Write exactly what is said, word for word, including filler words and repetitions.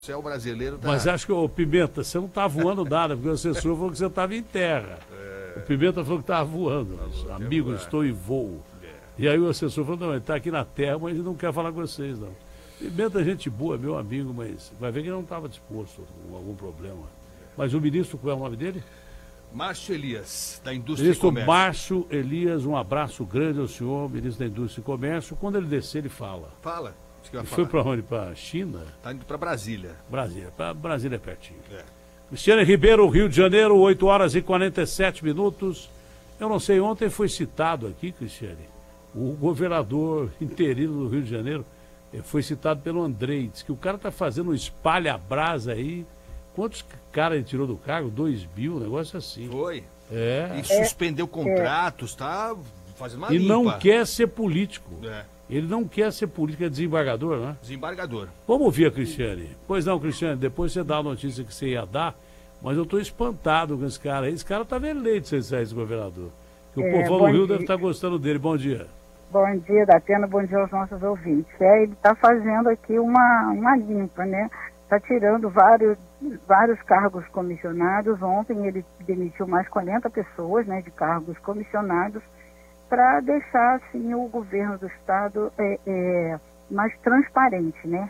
céu brasileiro tá... Mas acho que, ô Pimenta, você não tá voando nada, porque o assessor falou que você estava em terra. É... O Pimenta falou que estava voando. Tá Amigo, voar. Estou em voo. É. E aí o assessor falou, não, ele está aqui na terra, mas ele não quer falar com vocês, não. Pimenta é gente boa, meu amigo, mas vai ver que ele não estava disposto a algum problema. Mas o ministro, qual é o nome dele? Márcio Elias, da Indústria ministro e Comércio. Márcio Elias, um abraço grande ao senhor, ministro da Indústria e Comércio. Quando ele descer, ele fala. Fala. Ele foi para onde? Para a China? Está indo para Brasília. Brasília, para Brasília é pertinho. É. Cristiane Ribeiro, Rio de Janeiro, oito horas e quarenta e sete minutos. Eu não sei, ontem foi citado aqui, Cristiane, o governador interino do Rio de Janeiro, foi citado pelo Andrei, disse que o cara está fazendo um espalha-brasa aí. Quantos caras ele tirou do cargo? Dois mil, um negócio assim. Foi. É. E suspendeu contratos, tá fazendo uma E limpa. não quer ser político. É. Ele não quer ser político, é desembargador, né? Desembargador. Vamos ouvir a Cristiane. Pois não, Cristiane, depois você dá a notícia que você ia dar, mas eu estou espantado com esse cara aí. Esse cara estava eleito se ele saísse governador. Porque é, o povão do Rio dia. deve estar gostando dele. Bom dia. Bom dia, Datena, bom dia aos nossos ouvintes. É, ele está fazendo aqui uma, uma limpa, né? Está tirando vários, vários cargos comissionados. Ontem ele demitiu mais quarenta pessoas, né, de cargos comissionados, para deixar assim, o governo do Estado é, é, mais transparente, né?